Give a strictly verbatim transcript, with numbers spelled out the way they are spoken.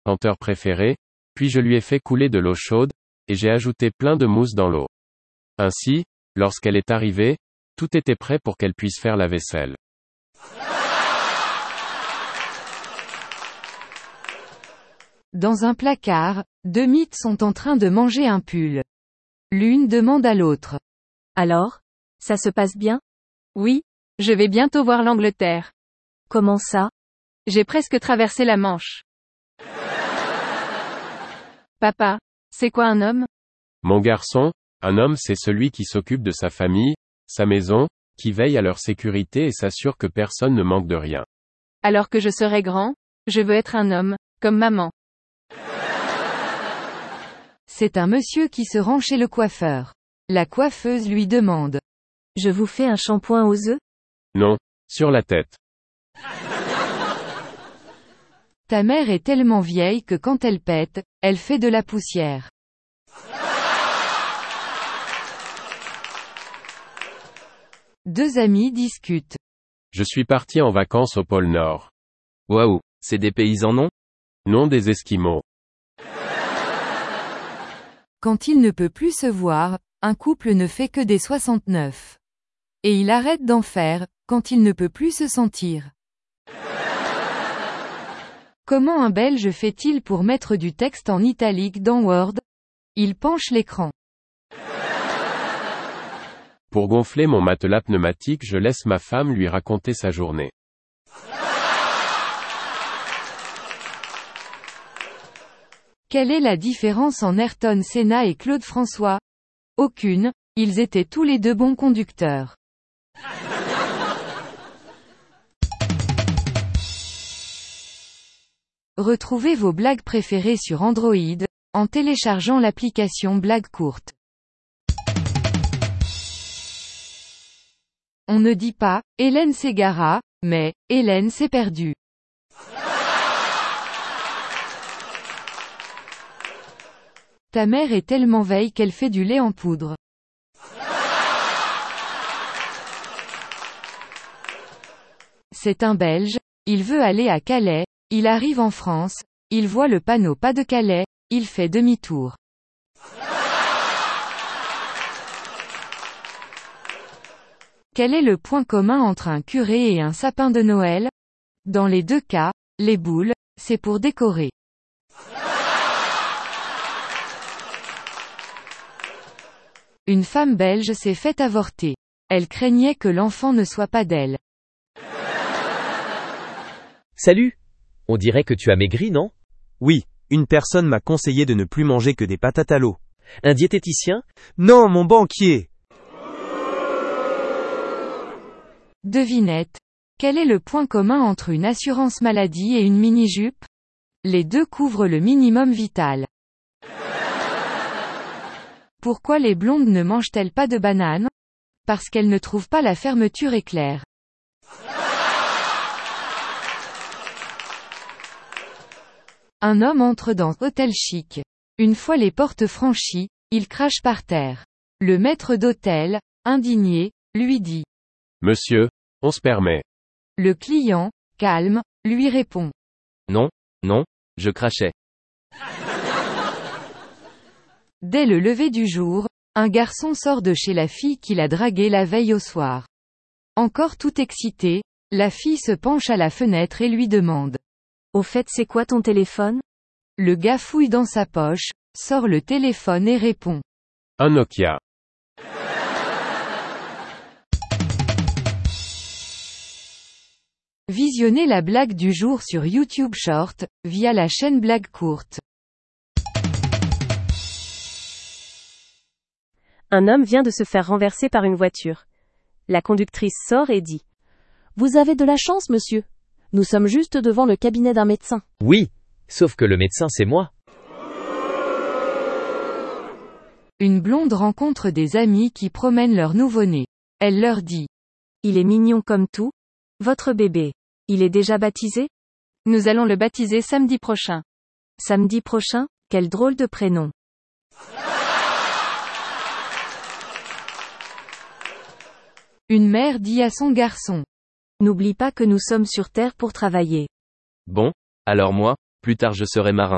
senteur préférée, puis je lui ai fait couler de l'eau chaude, et j'ai ajouté plein de mousse dans l'eau. Ainsi, lorsqu'elle est arrivée, tout était prêt pour qu'elle puisse faire la vaisselle. Dans un placard, deux mythes sont en train de manger un pull. L'une demande à l'autre. Alors, ça se passe bien? Oui, je vais bientôt voir l'Angleterre. Comment ça? J'ai presque traversé la Manche. Papa, c'est quoi un homme? Mon garçon, un homme c'est celui qui s'occupe de sa famille, sa maison, qui veille à leur sécurité et s'assure que personne ne manque de rien. Alors que je serai grand, je veux être un homme, comme maman. C'est un monsieur qui se rend chez le coiffeur. La coiffeuse lui demande. Je vous fais un shampoing aux œufs? Non, sur la tête. Ta mère est tellement vieille que quand elle pète, elle fait de la poussière. Deux amis discutent. Je suis parti en vacances au pôle Nord. Waouh, c'est des paysans non? Non des Esquimaux. Quand il ne peut plus se voir, un couple ne fait que des soixante-neuf. Et il arrête d'en faire, quand il ne peut plus se sentir. Comment un Belge fait-il pour mettre du texte en italique dans Word? Il penche l'écran. Pour gonfler mon matelas pneumatique, je laisse ma femme lui raconter sa journée. Quelle est la différence en Ayrton Senna et Claude François? Aucune, ils étaient tous les deux bons conducteurs. Retrouvez vos blagues préférées sur Android, en téléchargeant l'application Blagues courtes. On ne dit pas, Hélène s'égara, mais, Hélène s'est perdue. Ta mère est tellement vieille qu'elle fait du lait en poudre. C'est un Belge, il veut aller à Calais, il arrive en France, il voit le panneau pas de Calais, il fait demi-tour. Quel est le point commun entre un curé et un sapin de Noël? Dans les deux cas, les boules, c'est pour décorer. Une femme belge s'est fait avorter. Elle craignait que l'enfant ne soit pas d'elle. Salut! On dirait que tu as maigri, non? Oui, une personne m'a conseillé de ne plus manger que des patates à l'eau. Un diététicien? Non, mon banquier! Devinette. Quel est le point commun entre une assurance maladie et une mini-jupe? Les deux couvrent le minimum vital. Pourquoi les blondes ne mangent-elles pas de bananes? Parce qu'elles ne trouvent pas la fermeture éclair. Un homme entre dans Hôtel Chic. Une fois les portes franchies, il crache par terre. Le maître d'hôtel, indigné, lui dit. Monsieur, on se permet. Le client, calme, lui répond. Non, non, je crachais. Dès le lever du jour, un garçon sort de chez la fille qu'il a draguée la veille au soir. Encore tout excité, la fille se penche à la fenêtre et lui demande. Au fait, c'est quoi ton téléphone? Le gars fouille dans sa poche, sort le téléphone et répond. Un Nokia. Visionnez la blague du jour sur YouTube Short, via la chaîne Blagues courtes. Un homme vient de se faire renverser par une voiture. La conductrice sort et dit. Vous avez de la chance, monsieur. Nous sommes juste devant le cabinet d'un médecin. Oui, sauf que le médecin c'est moi. Une blonde rencontre des amis qui promènent leur nouveau-né. Elle leur dit. Il est mignon comme tout. Votre bébé. Il est déjà baptisé? Nous allons le baptiser samedi prochain. Samedi prochain? Quel drôle de prénom. Une mère dit à son garçon. N'oublie pas que nous sommes sur Terre pour travailler. Bon, alors moi, plus tard je serai marin.